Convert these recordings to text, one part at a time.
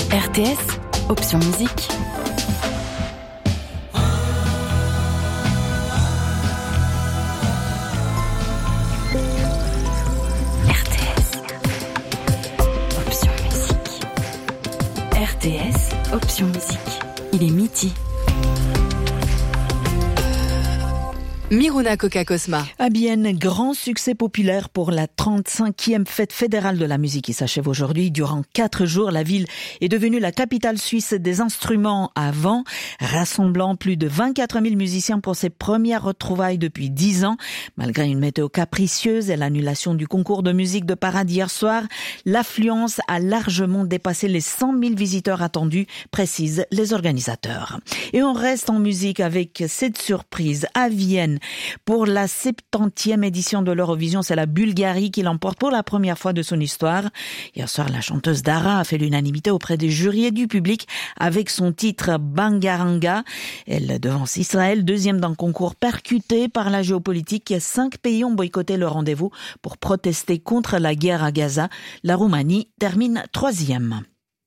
RTS, option musique. RTS, option musique. Il est midi. Miruna Coca-Cosma. À Bienne, grand succès populaire pour la 35e fête fédérale de la musique qui s'achève aujourd'hui. Durant 4 jours, la ville est devenue la capitale suisse des instruments à vent, rassemblant plus de 24 000 musiciens pour ses premières retrouvailles depuis 10 ans. Malgré une météo capricieuse et l'annulation du concours de musique de Parade hier soir, l'affluence a largement dépassé les 100 000 visiteurs attendus, précisent les organisateurs. Et on reste en musique avec cette surprise à Vienne. Pour la 70e édition de l'Eurovision, c'est la Bulgarie qui l'emporte pour la première fois de son histoire. Hier soir, la chanteuse Dara a fait l'unanimité auprès des jurys et du public avec son titre Bangaranga. Elle devance Israël, deuxième d'un concours percuté par la géopolitique. 5 pays ont boycotté le rendez-vous pour protester contre la guerre à Gaza. La Roumanie termine 3e.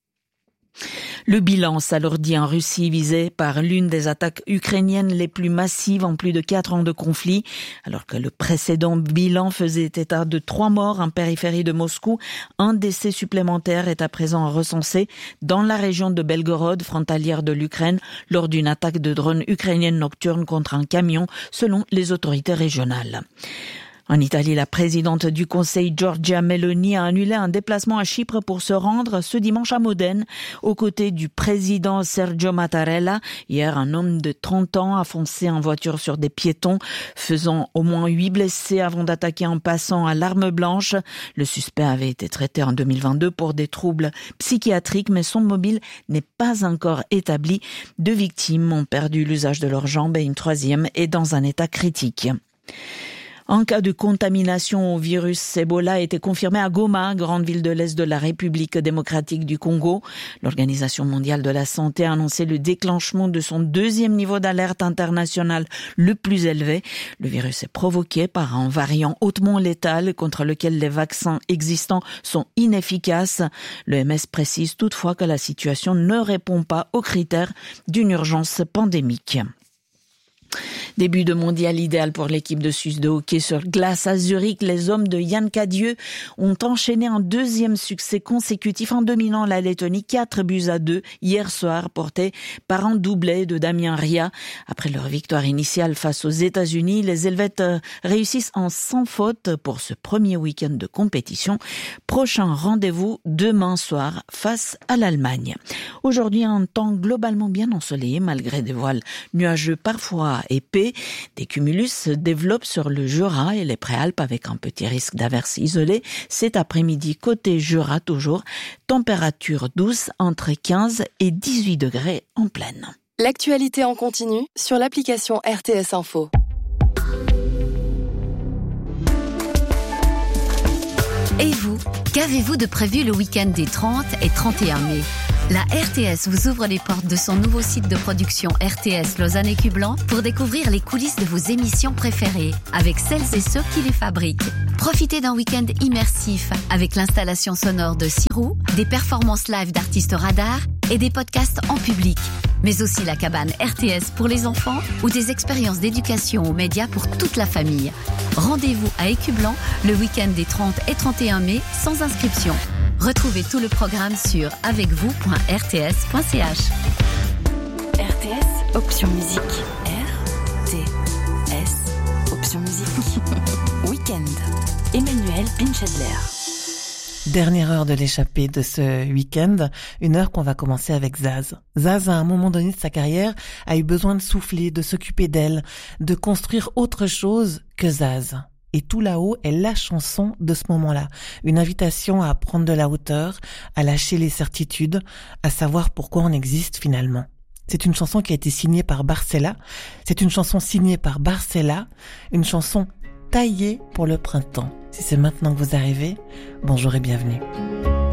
Le bilan s'alourdit en Russie, visée par l'une des attaques ukrainiennes les plus massives en plus de 4 ans de conflit. Alors que le précédent bilan faisait état de 3 morts en périphérie de Moscou, un décès supplémentaire est à présent recensé dans la région de Belgorod, frontalière de l'Ukraine, lors d'une attaque de drone ukrainienne nocturne contre un camion, selon les autorités régionales. En Italie, la présidente du Conseil, Giorgia Meloni, a annulé un déplacement à Chypre pour se rendre ce dimanche à Modène, aux côtés du président Sergio Mattarella. Hier, un homme de 30 ans a foncé en voiture sur des piétons, faisant au moins 8 blessés avant d'attaquer en passant à l'arme blanche. Le suspect avait été traité en 2022 pour des troubles psychiatriques, mais son mobile n'est pas encore établi. 2 victimes ont perdu l'usage de leurs jambes et une 3e est dans un état critique. Un cas de contamination au virus Ebola a été confirmé à Goma, grande ville de l'Est de la République démocratique du Congo. L'Organisation mondiale de la santé a annoncé le déclenchement de son 2e niveau d'alerte internationale le plus élevé. Le virus est provoqué par un variant hautement létal contre lequel les vaccins existants sont inefficaces. L'OMS précise toutefois que la situation ne répond pas aux critères d'une urgence pandémique. Début de mondial idéal pour l'équipe de Suisse de hockey sur glace à Zurich. Les hommes de Yann Cadieux ont enchaîné un 2e succès consécutif en dominant la Lettonie 4-2 hier soir, porté par un doublé de Damien Ria. Après leur victoire initiale face aux États-Unis, les Helvètes réussissent en sans faute pour ce premier week-end de compétition. Prochain rendez-vous demain soir face à l'Allemagne. Aujourd'hui, un temps globalement bien ensoleillé malgré des voiles nuageux parfois épais. Des cumulus se développent sur le Jura et les Préalpes avec un petit risque d'averses isolées. Cet après-midi, côté Jura toujours, température douce entre 15 et 18 degrés en plaine. L'actualité en continu sur l'application RTS Info. Et vous, qu'avez-vous de prévu le week-end des 30 et 31 mai ? La RTS vous ouvre les portes de son nouveau site de production RTS Lausanne et Cublan pour découvrir les coulisses de vos émissions préférées avec celles et ceux qui les fabriquent. Profitez d'un week-end immersif avec l'installation sonore de Sirou, des performances live d'artistes radars et des podcasts en public. Mais aussi la cabane RTS pour les enfants ou des expériences d'éducation aux médias pour toute la famille. Rendez-vous à Écublan le week-end des 30 et 31 mai sans inscription. Retrouvez tout le programme sur avecvous.rts.ch. RTS, option musique. RTS, option musique. Week-end. Emmanuel Pinchadler. Dernière heure de l'échappée de ce week-end, une heure qu'on va commencer avec Zaz. Zaz, à un moment donné de sa carrière, a eu besoin de souffler, de s'occuper d'elle, de construire autre chose que Zaz. Et Tout là-haut est la chanson de ce moment-là. Une invitation à prendre de la hauteur, à lâcher les certitudes, à savoir pourquoi on existe finalement. C'est une chanson qui a été signée par Barcella. C'est une chanson signée par Barcella, une chanson taillée pour le printemps. Si c'est maintenant que vous arrivez, bonjour et bienvenue.